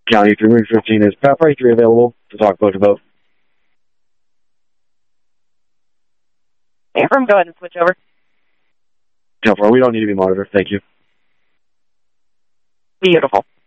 County 315 is Pat Price 3 available to talk about. Affirm, go ahead and switch over. Tell we don't need to be monitored. Thank you. Beautiful.